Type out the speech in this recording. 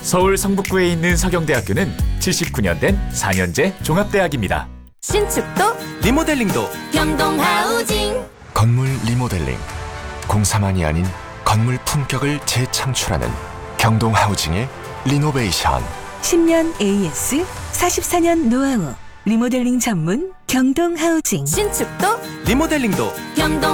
서울 성북구에 있는 서경대학교는 79년 된 4년제 종합대학입니다. 신축도 리모델링도 경동하우징. 건물 리모델링, 공사만이 아닌 건물 품격을 재창출하는 경동하우징의 리노베이션. 10년 AS, 44년 노하우, 리모델링 전문 경동하우징. 신축도 리모델링도 경동